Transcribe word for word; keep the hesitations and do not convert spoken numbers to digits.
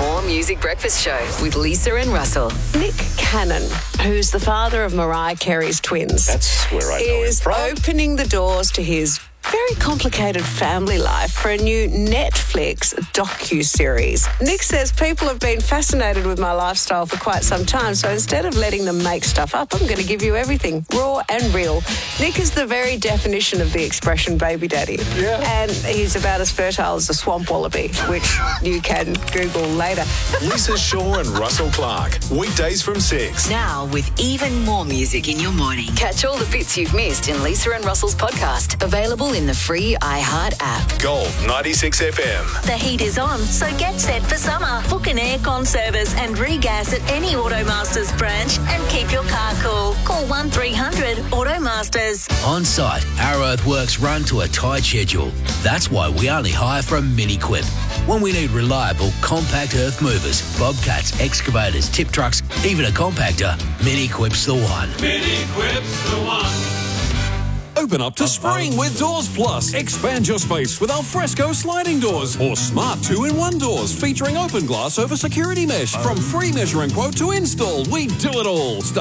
More Music Breakfast Show with Lisa and Russell. Nick Cannon, who's the father of Mariah Carey's twins, That's where I know him is from. opening the doors to his very complicated family life for a new Netflix docu-series. Nick says people have been fascinated with my lifestyle for quite some time, so instead of letting them make stuff up, I'm going to give you everything, raw and real. Nick is the very definition of the expression baby daddy. Yeah. And he's about as fertile as a swamp wallaby, which you can Google later. Lisa Shaw and Russell Clark. Weekdays from six. Now with even more music in your morning. Catch all the bits you've missed in Lisa and Russell's podcast. Available in the free iHeart app. Gold ninety-six F M. The heat is on, so get set for summer. Book an aircon service and regas at any Automasters branch and keep your car cool. Call one three hundred Automasters. On site, our earthworks run to a tight schedule. That's why we only hire from Mini-Quip. When we need reliable, compact earth movers, bobcats, excavators, tip trucks, even a compactor, Mini-Quip's the one. Mini-Quip's the one. Open up to spring with Doors Plus. Expand your space with Alfresco sliding doors or smart two in one doors featuring open glass over security mesh. From free measure and quote to install, we do it all.